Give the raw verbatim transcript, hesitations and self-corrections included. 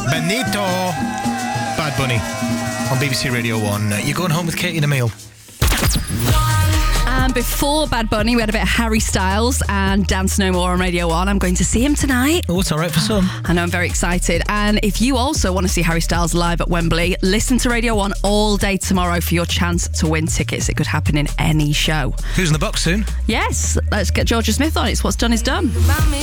Benito. Bad Bunny on B B C Radio one. You're going home with Katie and Emil. And before Bad Bunny, we had a bit of Harry Styles and Dance No More on Radio one. I'm going to see him tonight. Oh, it's all right for some. I know, I'm very excited. And if you also want to see Harry Styles live at Wembley, listen to Radio one all day tomorrow for your chance to win tickets. It could happen in any show. Who's in the box soon? Yes, let's get Georgia Smith on. It's What's Done Is Done.